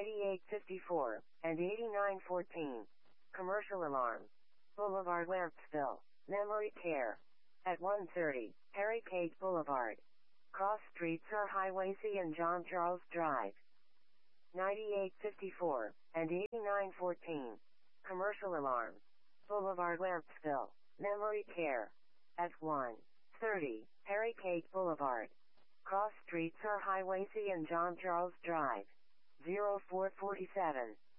9854, and 8914. Commercial alarm. Boulevard lamp spill. Memory care. At 130, Harry Page Boulevard. Cross streets are Highway C and John Charles Drive. 9854, and 8914. Commercial alarm. Boulevard lamp spill. Memory care. At 130, Harry Page Boulevard. Cross streets are Highway C and John Charles Drive. 0447.